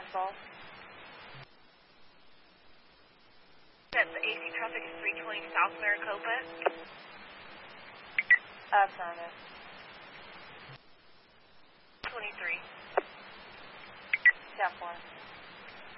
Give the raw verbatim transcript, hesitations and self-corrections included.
one twelve. The A C traffic is three twenty South Maricopa. Affirmative. twenty-three. ten four.